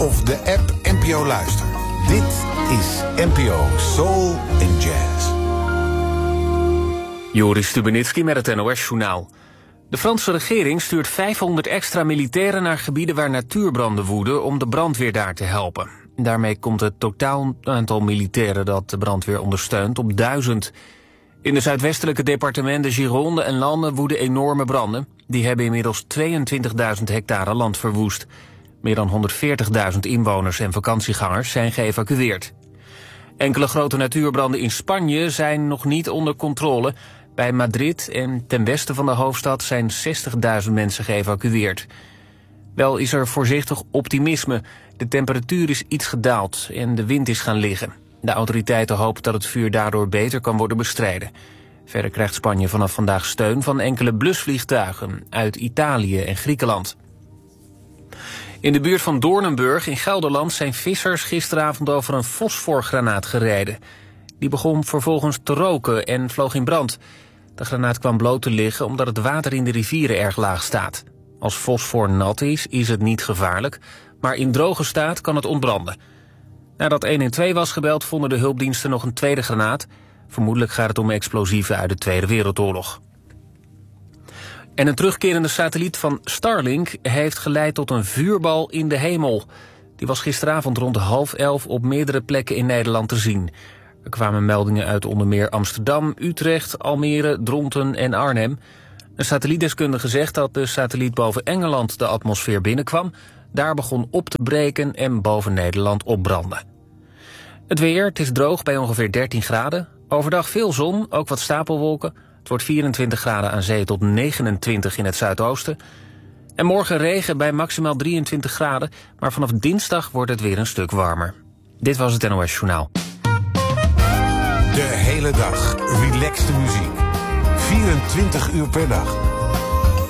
of de app NPO Luister. Dit is NPO Soul and Jazz. Joris Stubenitski met het NOS-journaal. De Franse regering stuurt 500 extra militairen naar gebieden waar natuurbranden woeden om de brandweer daar te helpen. Daarmee komt het totaal aantal militairen dat de brandweer ondersteunt op 1000. In de zuidwestelijke departementen Gironde en Landes woeden enorme branden. Die hebben inmiddels 22.000 hectare land verwoest. Meer dan 140.000 inwoners en vakantiegangers zijn geëvacueerd. Enkele grote natuurbranden in Spanje zijn nog niet onder controle. Bij Madrid en ten westen van de hoofdstad zijn 60.000 mensen geëvacueerd. Wel is er voorzichtig optimisme. De temperatuur is iets gedaald en de wind is gaan liggen. De autoriteiten hopen dat het vuur daardoor beter kan worden bestreden. Verder krijgt Spanje vanaf vandaag steun van enkele blusvliegtuigen uit Italië en Griekenland. In de buurt van Doornenburg in Gelderland zijn vissers gisteravond over een fosforgranaat gereden. Die begon vervolgens te roken en vloog in brand. De granaat kwam bloot te liggen omdat het water in de rivieren erg laag staat. Als fosfor nat is het niet gevaarlijk, maar in droge staat kan het ontbranden. Nadat 112 was gebeld, vonden de hulpdiensten nog een tweede granaat. Vermoedelijk gaat het om explosieven uit de Tweede Wereldoorlog. En een terugkerende satelliet van Starlink heeft geleid tot een vuurbal in de hemel. Die was gisteravond rond 10:30 op meerdere plekken in Nederland te zien. Er kwamen meldingen uit onder meer Amsterdam, Utrecht, Almere, Dronten en Arnhem. Een satellietdeskundige zegt dat de satelliet boven Engeland de atmosfeer binnenkwam, daar begon op te breken en boven Nederland opbrandde. Het weer, het is droog bij ongeveer 13 graden. Overdag veel zon, ook wat stapelwolken. Het wordt 24 graden aan zee tot 29 in het zuidoosten. En morgen regen bij maximaal 23 graden, maar vanaf dinsdag wordt het weer een stuk warmer. Dit was het NOS Journaal. De hele dag relaxte muziek. 24 uur per dag.